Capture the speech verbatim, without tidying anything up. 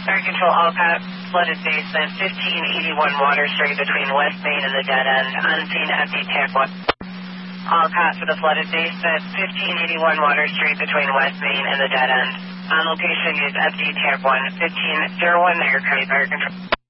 Fire Control, Alcott, flooded basement, fifteen eighty-one Water Street between West Main and the dead end. Unseen F D Tag one. Alcott for the flooded basement, fifteen eighty-one Water Street between West Main and the dead end. On location, use F D Tag one, fifteen oh one, aircraft fire control.